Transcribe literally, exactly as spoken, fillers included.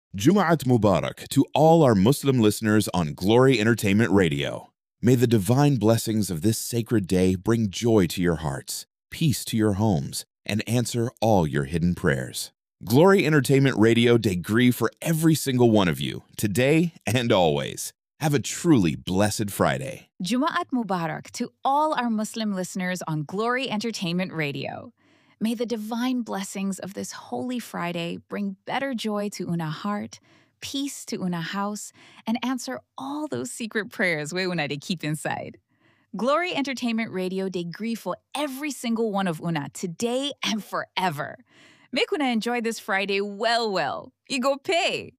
Jum'at Mubarak to all our Muslim listeners on Glory Entertainment Radio. May the divine blessings of this sacred day bring joy to your hearts, peace to your homes, and answer all your hidden prayers. Glory Entertainment Radio degree for every single one of you, today and always. Have a truly blessed Friday. Jum'at Mubarak to all our Muslim listeners on Glory Entertainment Radio. May the divine blessings of this Holy Friday bring better joy to una heart, peace to una house, and answer all those secret prayers we una de keep inside. Glory Entertainment Radio degree for every single one of una today and forever. Make una enjoy this Friday well well. Igo pay.